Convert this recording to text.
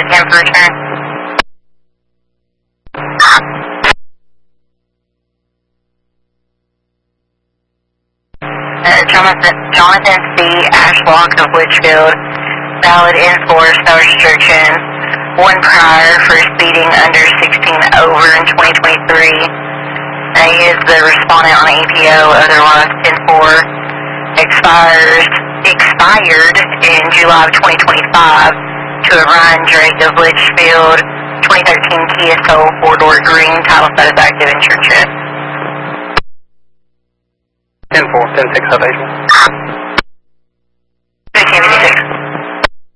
again for return. Jonathan C. Ashblock of Litchfield, valid in-force, no restriction. One prior for speeding under 16 over in 2023. A is the respondent on EPO, otherwise 10-4. Expired in July of 2025 to a Ryan Drake of Litchfield, 2013 Kia Soul 4-door green, title status active, insurance check. 10-4, 10-6 citation.